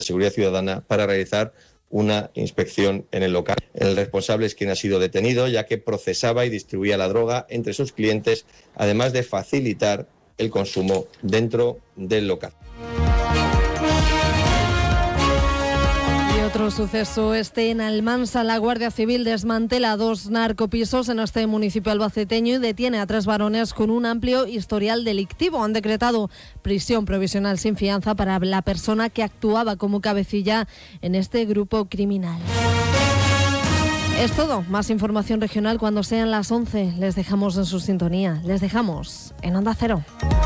Seguridad Ciudadana para realizar una inspección en el local. El responsable es quien ha sido detenido, ya que procesaba y distribuía la droga entre sus clientes, además de facilitar el consumo dentro del local. Otro suceso en Almansa. La Guardia Civil desmantela 2 narcopisos en este municipio albaceteño y detiene a 3 varones con un amplio historial delictivo. Han decretado prisión provisional sin fianza para la persona que actuaba como cabecilla en este grupo criminal. Es todo. Más información regional cuando sean las 11. Les dejamos en su sintonía. Les dejamos en Onda Cero.